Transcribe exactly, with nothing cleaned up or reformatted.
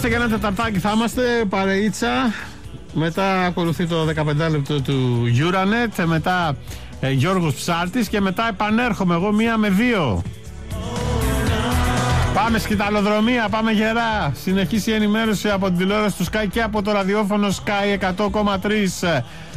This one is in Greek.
είμαστε για ένα τεταρτάκι, θα είμαστε παρεΐτσα. Μετά ακολουθεί το δεκαπέντε λεπτό του Euronet. Μετά ε, Γιώργος Ψάρτης. Και μετά επανέρχομαι εγώ μία με δύο. Πάμε σκηταλοδρομία, πάμε γερά. Συνεχής η ενημέρωση από την τηλεόραση του Sky και από το ραδιόφωνο Sky εκατό κόμμα τρία.